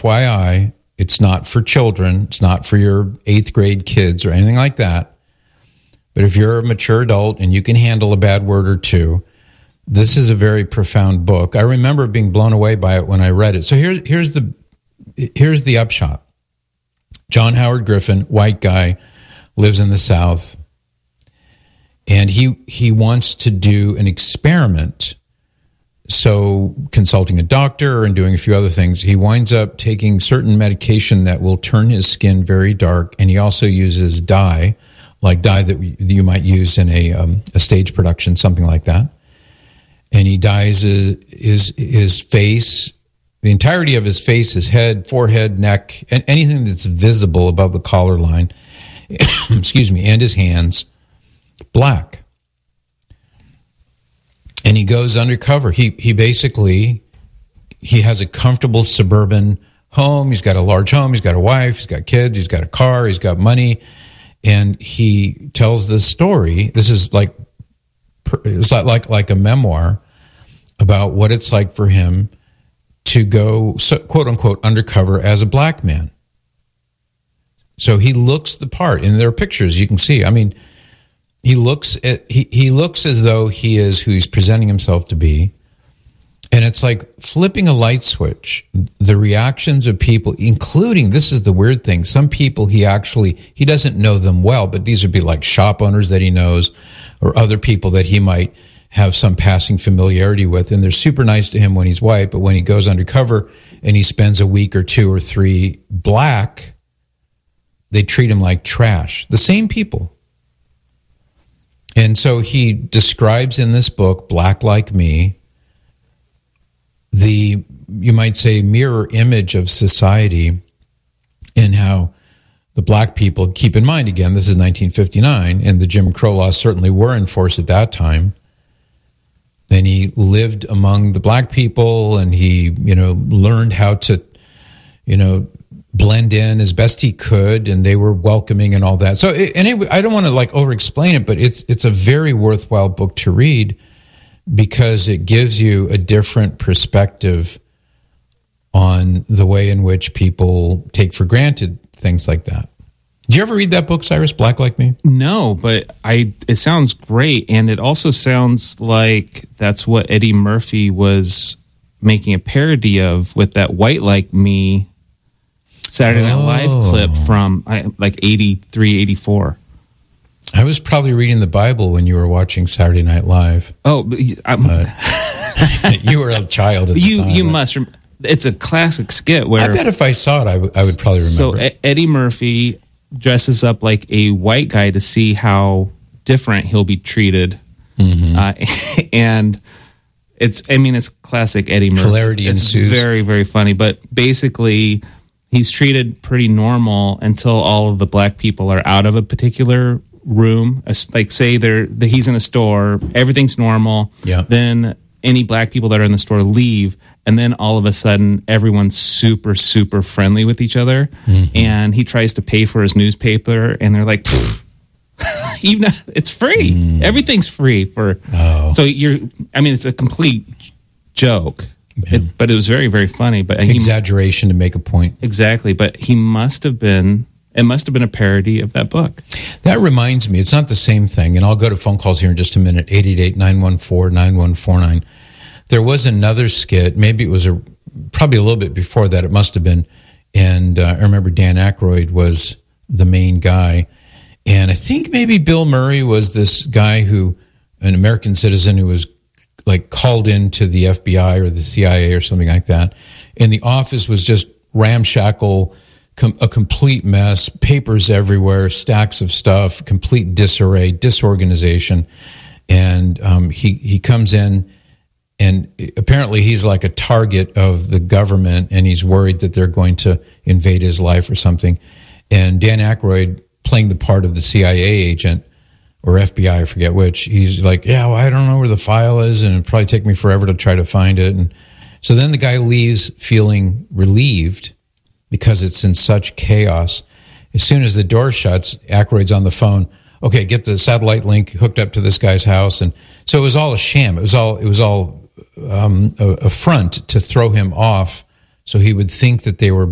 FYI, it's not for children. It's not for your 8th grade kids or anything like that. But if you're a mature adult and you can handle a bad word or two, this is a very profound book. I remember being blown away by it when I read it. So here's the upshot. John Howard Griffin, white guy, lives in the South, and he wants to do an experiment. So consulting a doctor and doing a few other things, he winds up taking certain medication that will turn his skin very dark, and he also uses dye, like dye that you might use in a stage production, something like that. And he dyes his face, the entirety of his face, his head, forehead, neck, and anything that's visible above the collar line, excuse me, and his hands, black. And he goes undercover. He basically has a comfortable suburban home. He's got a large home. He's got a wife. He's got kids. He's got a car. He's got money. And he tells this story. This is like a memoir about what it's like for him to go, quote unquote, undercover as a black man. So he looks the part, and there are pictures you can see. I mean, he looks as though he is who he's presenting himself to be. And it's like flipping a light switch. The reactions of people, including, this is the weird thing, some people he doesn't know them well, but these would be like shop owners that he knows or other people that he might have some passing familiarity with. And they're super nice to him when he's white, but when he goes undercover and he spends a week or 2 or 3 black, they treat him like trash. The same people. And so he describes in this book, Black Like Me, the, you might say, mirror image of society, and how the black people, keep in mind, again, this is 1959, and the Jim Crow laws certainly were in force at that time. Then he lived among the black people, and he, learned how to, blend in as best he could, and they were welcoming and all that. So anyway, I don't want to over-explain it, but it's a very worthwhile book to read because it gives you a different perspective on the way in which people take for granted things like that. Did you ever read that book, Cyrus, Black Like Me? No, but it sounds great, and it also sounds like that's what Eddie Murphy was making a parody of with that White Like Me Saturday Night Live clip from 83, 84. I was probably reading the Bible when you were watching Saturday Night Live. Oh, you were a child at the time. You must. It's a classic skit where I bet if I saw it, I would probably remember. So Eddie Murphy dresses up like a white guy to see how different he'll be treated, and it's classic Eddie Murphy. Hilarity ensues. It's very, very funny, but basically he's treated pretty normal until all of the black people are out of a particular room. Like, say he's in a store, everything's normal. Yeah. Then any black people that are in the store leave, and then all of a sudden everyone's super, super friendly with each other. And he tries to pay for his newspaper, and they're like, it's free. Everything's free for. So it's a complete joke. Yeah. But it was very, very funny. But exaggeration to make a point. Exactly. But it must have been a parody of that book. That reminds me, it's not the same thing. And I'll go to phone calls here in just a minute, 888-914-9149. There was another skit, maybe it was probably a little bit before that, it must have been. And I remember Dan Aykroyd was the main guy. And I think maybe Bill Murray was this guy an American citizen who was called into the FBI or the CIA or something like that. And the office was just ramshackle, a complete mess, papers everywhere, stacks of stuff, complete disarray, disorganization. And he comes in, and apparently he's like a target of the government, and he's worried that they're going to invade his life or something. And Dan Aykroyd, playing the part of the CIA agent, or FBI, I forget which, he's like, I don't know where the file is, and it'll probably take me forever to try to find it. And so then the guy leaves feeling relieved because it's in such chaos. As soon as the door shuts, Aykroyd's on the phone. Okay, get the satellite link hooked up to this guy's house. And so it was all a sham. It was all a front to throw him off, so he would think that they were